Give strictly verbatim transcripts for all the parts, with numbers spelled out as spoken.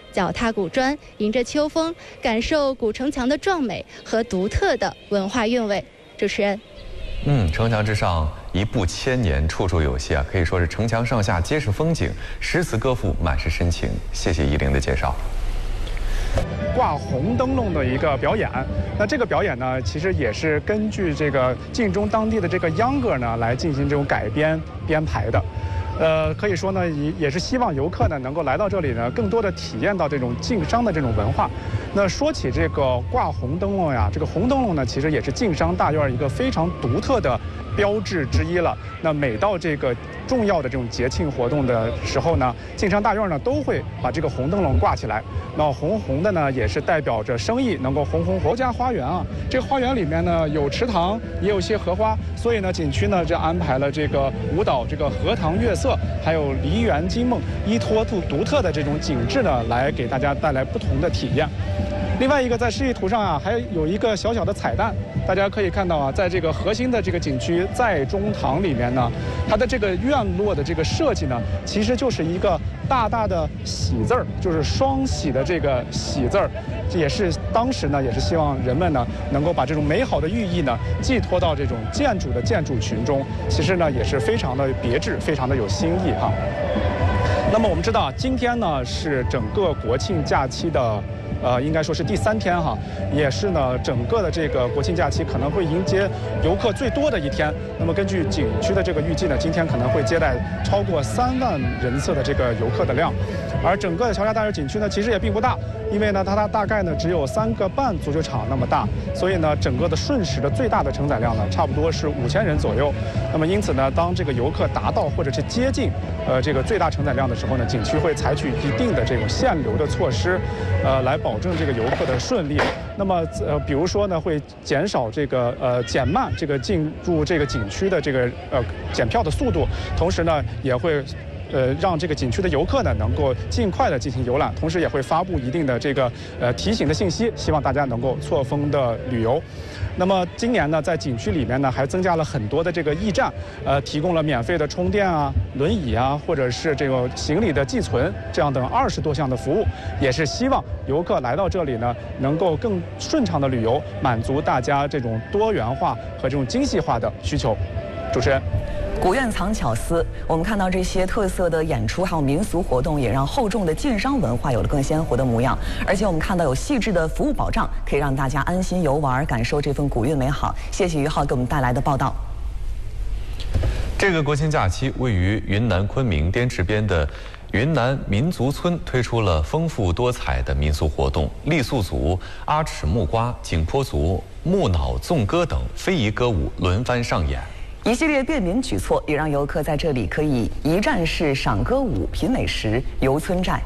脚踏古砖，迎着秋风，感受古城墙的壮美和独特的文化韵味。主持人。 嗯，城墙之上一步千年，处处有戏啊，可以说是城墙上下皆是风景，诗词歌赋满是深情。谢谢依玲的介绍。 挂红灯笼的一个表演，那这个表演呢，其实也是根据这个晋中当地的这个秧歌呢来进行这种改编编排的。呃，可以说呢，也也是希望游客呢能够来到这里呢，更多的体验到这种晋商的这种文化。那说起这个挂红灯笼呀，这个红灯笼呢，其实也是晋商大院一个非常独特的标志之一了。那每到这个重要的这种节庆活动的时候呢，晋商大院呢都会把这个红灯笼挂起来。那红红的呢，也是代表着生意能够红红火。家花园啊，这个花园里面呢有池塘，也有一些荷花，所以呢，景区呢这安排了这个舞蹈、这个荷塘月色，还有梨园惊梦，依托独独特的这种景致呢，来给大家带来不同的体验。另外一个在示意图上啊，还有一个小小的彩蛋，大家可以看到啊，在这个核心的这个景区在中堂里面呢，它的这个院落的这个设计呢，其实就是一个大大的喜字儿，就是双喜的这个喜字儿，这也是当时呢，也是希望人们呢能够把这种美好的寓意呢寄托到这种建筑的建筑群中，其实呢也是非常的别致，非常的有新意哈。那么我们知道，今天呢是整个国庆假期的。呃，应该说是第三天哈，也是呢，整个的这个国庆假期可能会迎接游客最多的一天。那么根据景区的这个预计呢，今天可能会接待超过三万人次的这个游客的量。而整个的乔家大院景区呢，其实也并不大，因为呢，它它大概呢只有三个半足球场那么大，所以呢，整个的瞬时的最大的承载量呢，差不多是五千人左右。那么因此呢，当这个游客达到或者是接近呃这个最大承载量的时候呢，景区会采取一定的这种限流的措施，呃，来保证这个游客的顺利。那么呃，比如说呢，会减少这个呃减慢这个进入这个景区的这个呃检票的速度，同时呢，也会。呃，让这个景区的游客呢能够尽快的进行游览，同时也会发布一定的这个呃提醒的信息，希望大家能够错峰的旅游。那么今年呢，在景区里面呢，还增加了很多的这个驿站，呃，提供了免费的充电啊、轮椅啊，或者是这个行李的寄存这样等二十多项的服务，也是希望游客来到这里呢，能够更顺畅的旅游，满足大家这种多元化和这种精细化的需求。主持人。 古院藏巧思，我们看到这些特色的演出还有民俗活动，也让厚重的晋商文化有了更鲜活的模样。而且我们看到有细致的服务保障，可以让大家安心游玩，感受这份古韵美好。谢谢于浩给我们带来的报道。 这个国庆假期，位于云南昆明滇池边的云南民族村推出了丰富多彩的民俗活动，傈僳族、阿尺木瓜、景颇族、木脑纵歌等非遗歌舞轮番上演。 一系列便民举措也让游客在这里可以一站式赏歌舞、品美食、游村寨。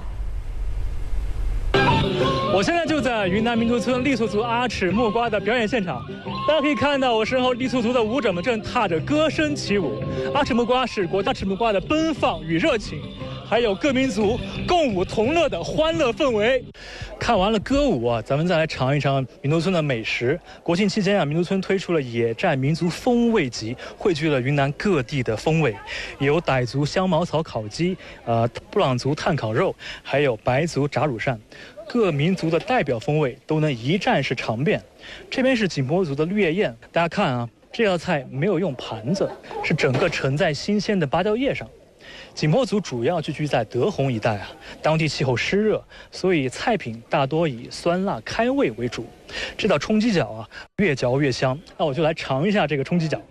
我现在就在云南民族村傈僳族阿尺木瓜的表演现场，大家可以看到我身后傈僳族的舞者们正踏着歌声起舞。阿尺木瓜是国家阿尺木瓜的奔放与热情，还有各民族共舞同乐的欢乐氛围。看完了歌舞啊，咱们再来尝一尝民族村的美食。国庆期间啊，民族村推出了野战民族风味集，汇聚了云南各地的风味，有傣族香茅草烤鸡，呃，布朗族炭烤肉，还有白族炸乳扇。各民族的代表风味都能一站式尝遍。这边是景颇族的绿叶宴，大家看啊，这道菜没有用盘子，是整个盛在新鲜的芭蕉叶上。景颇族主要聚居在德宏一带啊，当地气候湿热，所以菜品大多以酸辣开胃为主。这道冲鸡脚啊，越嚼越香。那我就来尝一下这个冲鸡脚。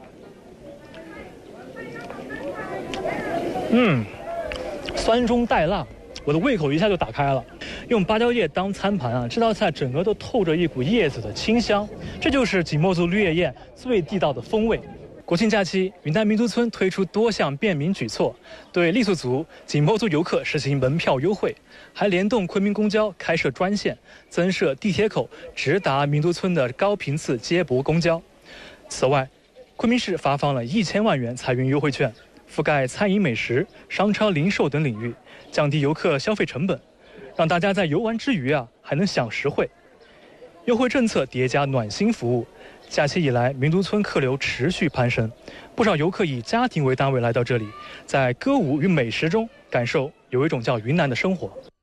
嗯，酸中带辣，我的胃口一下就打开了。用芭蕉叶当餐盘啊，这道菜整个都透着一股叶子的清香，这就是景颇族绿叶宴最地道的风味。国庆假期，云南民族村推出多项便民举措，对傈僳族、景颇族游客实行门票优惠，还联动昆明公交开设专线，增设地铁口直达民族村的高频次接驳公交。此外，昆明市发放了一千万元财运优惠券，覆盖餐饮、美食、商超、零售等领域，降低游客消费成本，让大家在游玩之余啊还能享实惠。优惠政策叠加暖心服务。假期以来，民族村客流持续攀升，不少游客以家庭为单位来到这里，在歌舞与美食中感受有一种叫云南的生活。